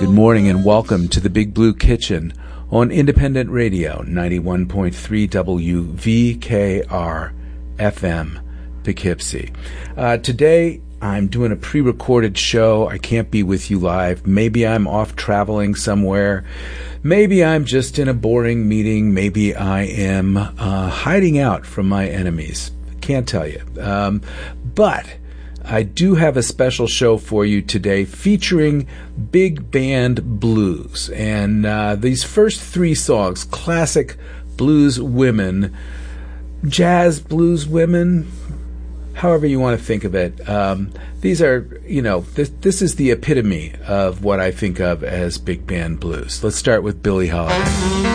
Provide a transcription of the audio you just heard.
Good morning and welcome to the Big Blue Kitchen on Independent Radio, 91.3 WVKR FM, Poughkeepsie. Today, I'm doing a pre-recorded show. I can't be with you live. Maybe I'm off traveling somewhere. Maybe I'm just in a boring meeting. Maybe I am hiding out from my enemies. Can't tell you. But I do have a special show for you today featuring big band blues. And these first three songs, classic blues women, jazz blues women, however you want to think of it. These are, this is the epitome of what I think of as big band blues. Let's start with Billie Holiday.